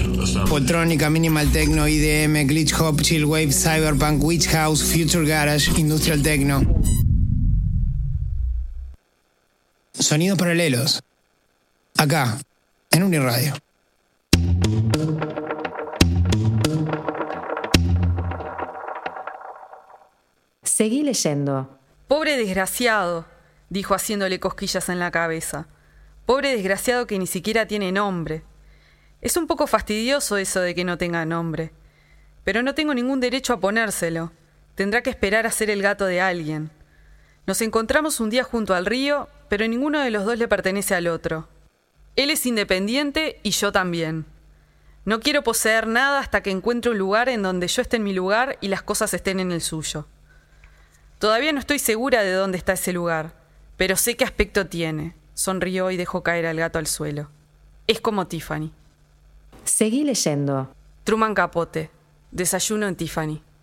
Poltrónica, Minimal Techno, IDM, Glitch Hop, Chill Wave, Cyberpunk, Witch House, Future Garage, Industrial Techno. Sonidos paralelos. Acá, en Uniradio. Seguí leyendo. Pobre desgraciado, dijo haciéndole cosquillas en la cabeza. Pobre desgraciado que ni siquiera tiene nombre. Es un poco fastidioso eso de que no tenga nombre. Pero no tengo ningún derecho a ponérselo. Tendrá que esperar a ser el gato de alguien. Nos encontramos un día junto al río, pero ninguno de los dos le pertenece al otro. Él es independiente y yo también. No quiero poseer nada hasta que encuentre un lugar en donde yo esté en mi lugar y las cosas estén en el suyo. Todavía no estoy segura de dónde está ese lugar, pero sé qué aspecto tiene. Sonrió y dejó caer al gato al suelo. Es como Tiffany. Seguí leyendo. Truman Capote. Desayuno en Tiffany.